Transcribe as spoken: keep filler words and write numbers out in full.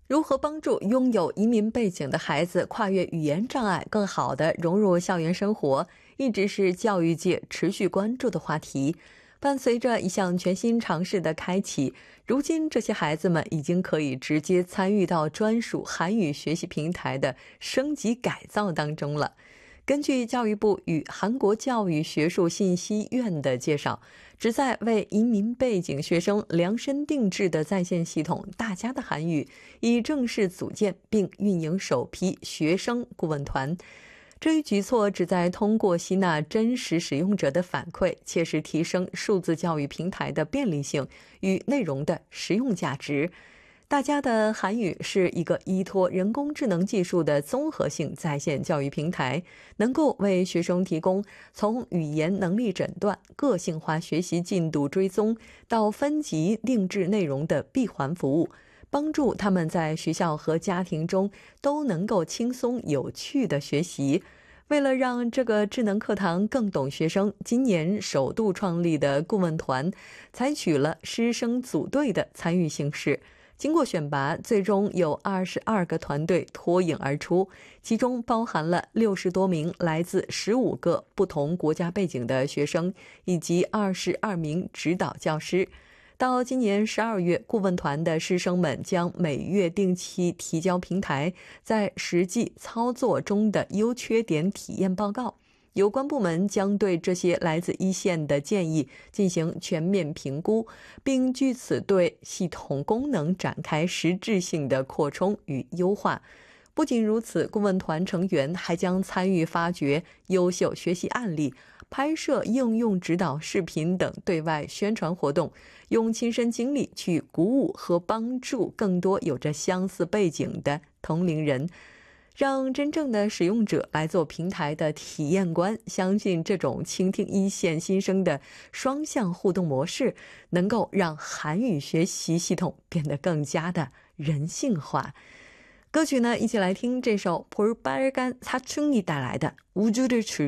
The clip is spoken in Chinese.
如何帮助拥有移民背景的孩子跨越语言障碍，更好地融入校园生活，一直是教育界持续关注的话题。伴随着一项全新尝试的开启，如今这些孩子们已经可以直接参与到专属韩语学习平台的升级改造当中了。根据教育部与韩国教育学术信息院的介绍，旨在为移民背景学生量身定制的在线系统大家的韩语已正式组建并运营首批学生顾问团。这一举措旨在通过吸纳真实使用者的反馈，切实提升数字教育平台的便利性与内容的实用价值。大家的韩语是一个依托人工智能技术的综合性在线教育平台，能够为学生提供从语言能力诊断、个性化学习进度追踪到分级定制内容的闭环服务，帮助他们在学校和家庭中都能够轻松有趣的学习。为了让这个智能课堂更懂学生，今年首度创立的顾问团采取了师生组队的参与形式。经过选拔，最终有二十二个团队脱颖而出，其中包含了六十多名来自十五个不同国家背景的学生，以及二十二名指导教师。到今年十二月，顾问团的师生们将每月定期提交平台在实际操作中的优缺点体验报告。有关部门将对这些来自一线的建议进行全面评估，并据此对系统功能展开实质性的扩充与优化。不仅如此，顾问团成员还将参与发掘优秀学习案例，拍摄应用指导视频等对外宣传活动，用亲身经历去鼓舞和帮助更多有着相似背景的同龄人，让真正的使用者来做平台的体验官。相信这种倾听一线新生的双向互动模式，能够让韩语学习系统变得更加的人性化。歌曲呢，一起来听这首볼빨간사춘기带来的우주를 즐겨